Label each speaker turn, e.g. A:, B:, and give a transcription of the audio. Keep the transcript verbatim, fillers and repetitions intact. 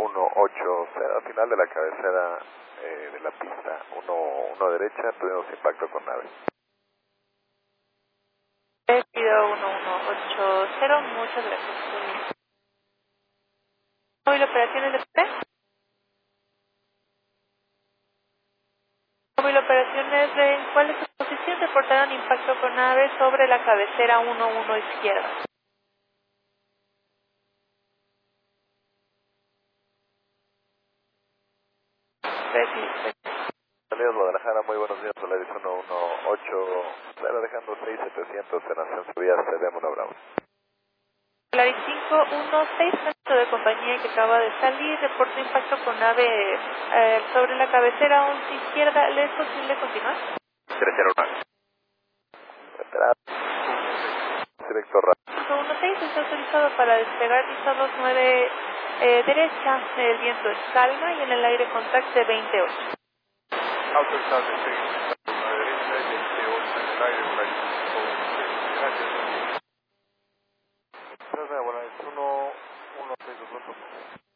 A: uno ocho cero, final de la cabecera eh, de la pista uno uno derecha, tuvimos impacto con nave.
B: Pido uno uno ocho cero, muchas gracias. Móvil operaciones de P. Móvil operaciones de ¿en cuál es su posición? Reportaron impacto con nave sobre la cabecera uno uno izquierda.
A: Salidas Guadalajara, muy buenos días, Solaris uno uno ocho cero, dejando seis setecientos en Nación Subida, C D uno Bravo.
B: Solaris cinco uno seis, centro de compañía que acaba de salir, reporta impacto con nave eh, sobre la cabecera once izquierda, ¿le es posible continuar?
A: tres cero uno. Esperado. Director rápido.
B: cinco uno seis está autorizado para despegar lista dos nueve eh, derecha, el viento es calma y en el aire contacto de veintiocho.
C: Autorizado de seguir a la derecha, veintiocho en el aire, gracias.
A: Gracias, bueno, es uno uno seis dos ocho.